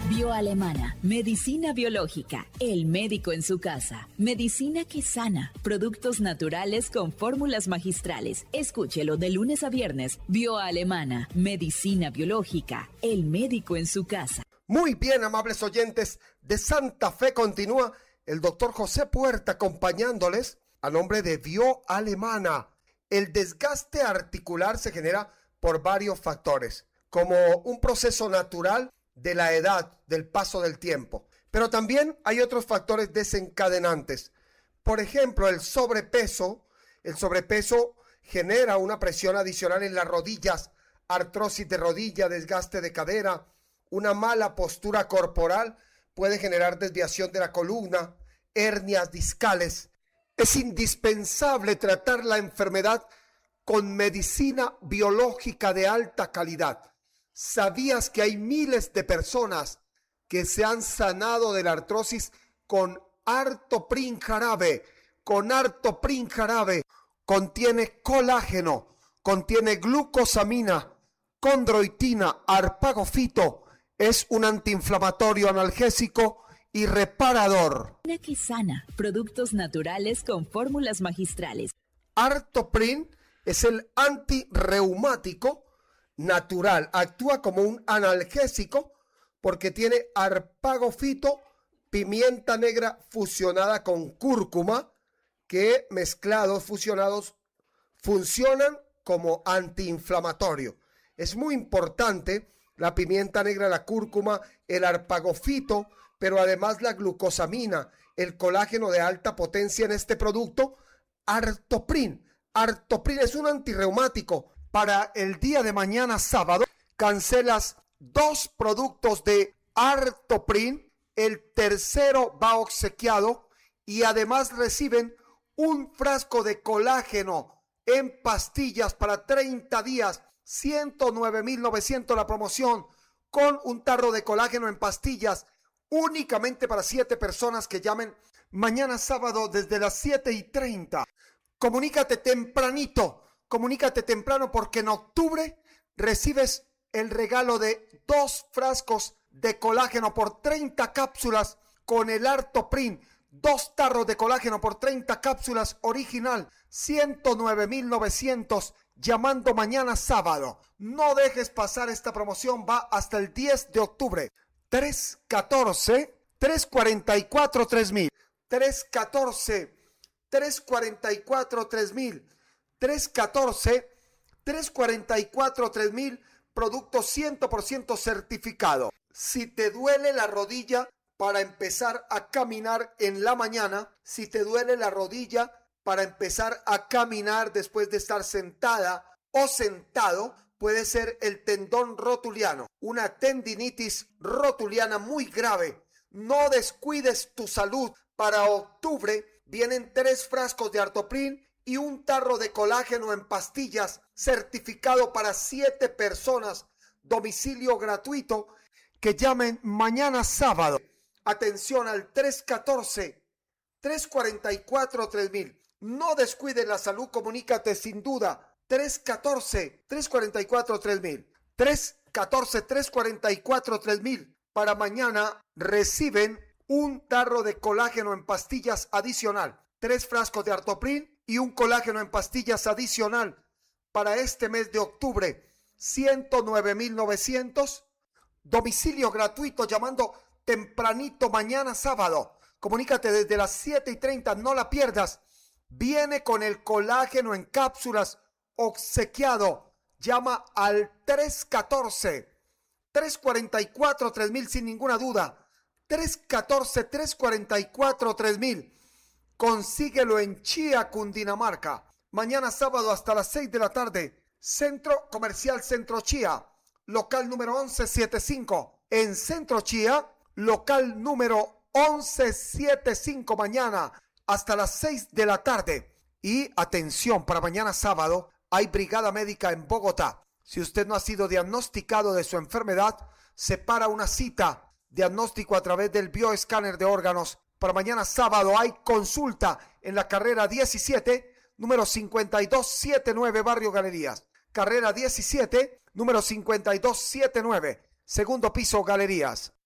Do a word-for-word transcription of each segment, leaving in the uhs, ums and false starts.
Bioalemana, medicina biológica, el médico en su casa, medicina que sana, productos naturales con fórmulas magistrales. Escúchelo de lunes a viernes. Bioalemana, medicina biológica, el médico en su casa. Muy bien, amables oyentes de Santa Fe, continúa el doctor José Puerta acompañándoles a nombre de Bioalemana. El desgaste articular se genera por varios factores, como un proceso natural de la edad, del paso del tiempo. Pero también hay otros factores desencadenantes. Por ejemplo, el sobrepeso. El sobrepeso genera una presión adicional en las rodillas, artrosis de rodilla, desgaste de cadera. Una mala postura corporal puede generar desviación de la columna, hernias discales. Es indispensable tratar la enfermedad con medicina biológica de alta calidad. ¿Sabías que hay miles de personas que se han sanado de la artrosis con Artoprin jarabe? Con Artoprin jarabe contiene colágeno, contiene glucosamina, condroitina, arpagofito. Es un antiinflamatorio, analgésico y reparador. Que sana, productos naturales con fórmulas magistrales. Artoprin es el antirreumático natural, actúa como un analgésico porque tiene arpagofito, pimienta negra fusionada con cúrcuma, que mezclados, fusionados, funcionan como antiinflamatorio. Es muy importante la pimienta negra, la cúrcuma, el arpagofito, pero además la glucosamina, el colágeno de alta potencia en este producto, Artoprin. Artoprin es un antirreumático. Para el día de mañana sábado, cancelas dos productos de Artoprin, el tercero va obsequiado y además reciben un frasco de colágeno en pastillas para treinta días, ciento nueve mil novecientos la promoción, con un tarro de colágeno en pastillas, únicamente para siete personas que llamen mañana sábado desde las siete y treinta. Comunícate tempranito. Comunícate temprano porque en octubre recibes el regalo de dos frascos de colágeno por treinta cápsulas con el Artoprin. Dos tarros de colágeno por treinta cápsulas original. ciento nueve mil novecientos llamando mañana sábado. No dejes pasar esta promoción. Va hasta el diez de octubre. tres catorce, tres cuarenta y cuatro, tres mil. tres catorce, tres cuarenta y cuatro, tres mil. tres catorce, tres cuarenta y cuatro, tres mil, producto cien por ciento certificado. Si te duele la rodilla para empezar a caminar en la mañana, si te duele la rodilla para empezar a caminar después de estar sentada o sentado, puede ser el tendón rotuliano, una tendinitis rotuliana muy grave. No descuides tu salud. Para octubre vienen tres frascos de Artoprin y un tarro de colágeno en pastillas certificado para siete personas, domicilio gratuito, que llamen mañana sábado. Atención al tres catorce, tres cuarenta y cuatro, tres mil. No descuides la salud, comunícate sin duda. tres catorce, tres cuarenta y cuatro, tres mil. tres catorce, tres cuarenta y cuatro, tres mil. Para mañana reciben un tarro de colágeno en pastillas adicional. Tres frascos de Artoprin y un colágeno en pastillas adicional para este mes de octubre. ciento nueve mil novecientos. Domicilio gratuito llamando tempranito mañana sábado. Comunícate desde las siete y treinta, no la pierdas. Viene con el colágeno en cápsulas obsequiado. Llama al tres catorce, tres cuarenta y cuatro, tres mil sin ninguna duda. tres catorce, tres cuarenta y cuatro, tres mil. Consíguelo en Chía, Cundinamarca. Mañana sábado hasta las seis de la tarde. Centro Comercial Centro Chía. Local número once setenta y cinco. En Centro Chía, local número once setenta y cinco. Mañana hasta las seis de la tarde. Y atención, para mañana sábado hay brigada médica en Bogotá. Si usted no ha sido diagnosticado de su enfermedad, separa una cita. Diagnóstico a través del bioescáner de órganos. Para mañana sábado hay consulta en la carrera diecisiete, número cincuenta y dos setenta y nueve, Barrio Galerías. Carrera diecisiete, número cincuenta y dos setenta y nueve, segundo piso, Galerías.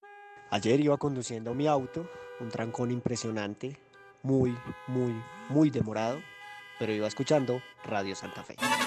Ayer iba conduciendo mi auto, un trancón impresionante, muy, muy, muy demorado, pero iba escuchando Radio Santa Fe.